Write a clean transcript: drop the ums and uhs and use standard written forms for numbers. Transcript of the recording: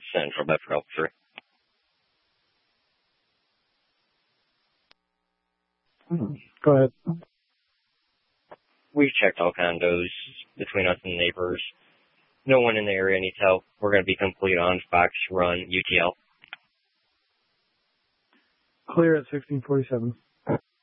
Central Bedford Officer. Go ahead. We checked all condos between us and neighbors. No one in the area needs help. We're going to be complete on Fox Run UTL. Clear at 1647.